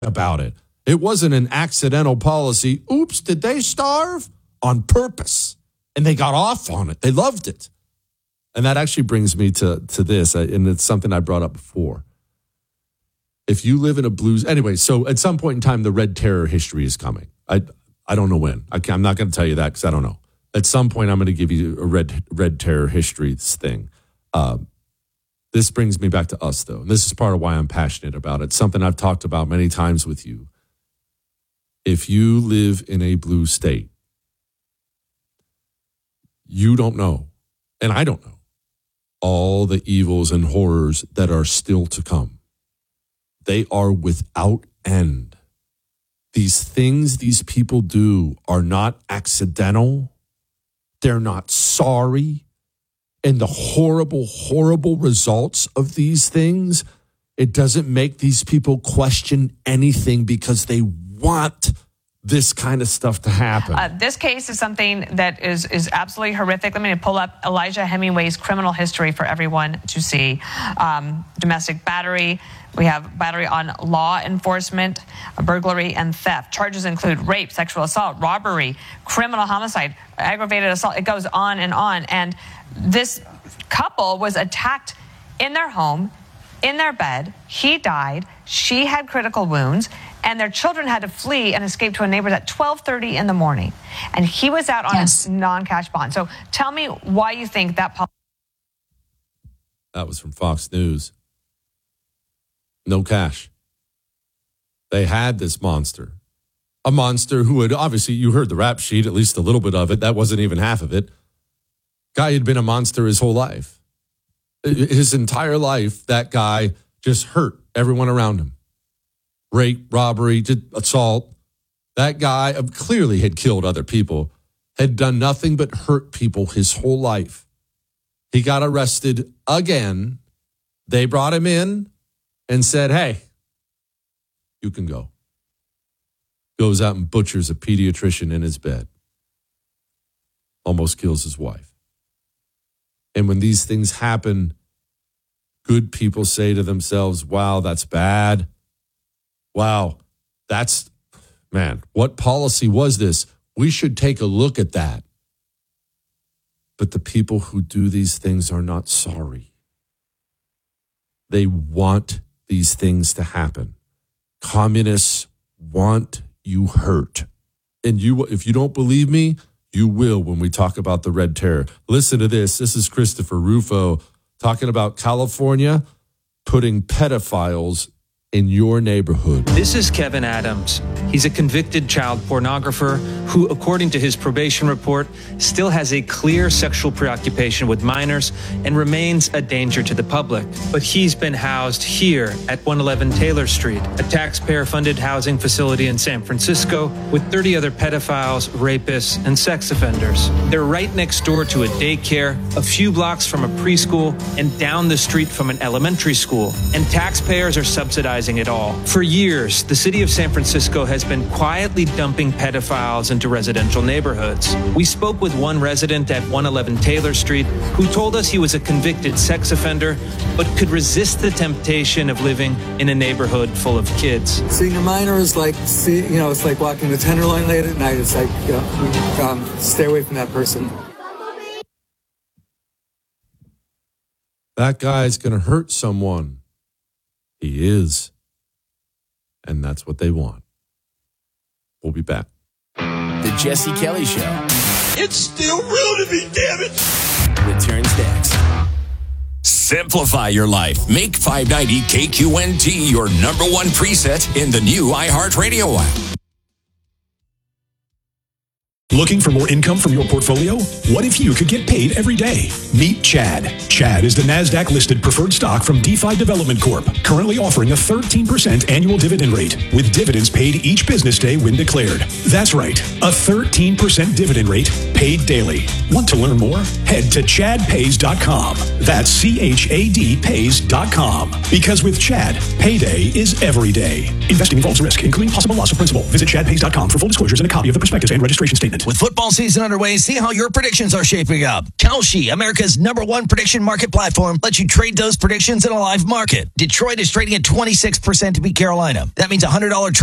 about it. It wasn't an accidental policy. Oops, did they starve? On purpose. And they got off on it. They loved it. And that actually brings me to this, and it's something I brought up before. If you live in a blues... Anyway, so at some point in time, the Red Terror history is coming. I don't know when. I'm not going to tell you that because I don't know. At some point, I'm going to give you a Red Terror history thing. This brings me back to us, though. And this is part of why I'm passionate about it. Something I've talked about many times with you. If you live in a blue state, you don't know, and I don't know, all the evils and horrors that are still to come. They are without end. These things these people do are not accidental. They're not sorry. And the horrible, horrible results of these things, it doesn't make these people question anything because they want this kind of stuff to happen. This case is something that is absolutely horrific. Let me pull up Elijah Hemingway's criminal history for everyone to see. Domestic battery. We have battery on law enforcement, burglary, and theft. Charges include rape, sexual assault, robbery, criminal homicide, aggravated assault. It goes on. And this couple was attacked in their home, in their bed. He died. She had critical wounds. And their children had to flee and escape to a neighbor's at 12:30 in the morning. And he was out on a non-cash bond. So tell me why you think that... That was from Fox News. No cash. They had this monster. A monster who had, obviously, you heard the rap sheet, at least a little bit of it. That wasn't even half of it. Guy had been a monster his whole life. His entire life, that guy just hurt everyone around him. Rape, robbery, assault. That guy clearly had killed other people, had done nothing but hurt people his whole life. He got arrested again. They brought him in and said, hey, you can go. Goes out and butchers a pediatrician in his bed. Almost kills his wife. And when these things happen, good people say to themselves, wow, that's bad. Wow, man, what policy was this? We should take a look at that. But the people who do these things are not sorry. They want these things to happen. Communists want you hurt. And if you don't believe me, you will when we talk about the Red Terror. Listen to this. This is Christopher Rufo talking about California putting pedophiles in your neighborhood. This is Kevin Adams. He's a convicted child pornographer who, according to his probation report, still has a clear sexual preoccupation with minors and remains a danger to the public. But he's been housed here at 111 Taylor Street, a taxpayer-funded housing facility in San Francisco with 30 other pedophiles, rapists, and sex offenders. They're right next door to a daycare, a few blocks from a preschool, and down the street from an elementary school. And taxpayers are subsidizing it all. For years, the city of San Francisco has been quietly dumping pedophiles into residential neighborhoods. We spoke with one resident at 111 Taylor Street who told us he was a convicted sex offender, but could resist the temptation of living in a neighborhood full of kids. Seeing a minor is like, it's like walking the Tenderloin late at night. It's like, stay away from that person. That guy's going to hurt someone. He is. And that's what they want. We'll be back. The Jesse Kelly Show. It's still real to me, damn it. Returns next. Simplify your life. Make 590 KQNT your number one preset in the new iHeartRadio app. Looking for more income from your portfolio? What if you could get paid every day? Meet Chad. Chad is the NASDAQ-listed preferred stock from DeFi Development Corp., currently offering a 13% annual dividend rate, with dividends paid each business day when declared. That's right, a 13% dividend rate paid daily. Want to learn more? Head to chadpays.com. That's CHAD-Pays.com. Because with Chad, payday is every day. Investing involves risk, including possible loss of principal. Visit chadpays.com for full disclosures and a copy of the prospectus and registration statement. entertainment. With football season underway, see how your predictions are shaping up. Kalshi, America's #1 prediction market platform, lets you trade those predictions in a live market. Detroit is trading at 26% to beat Carolina. That means $100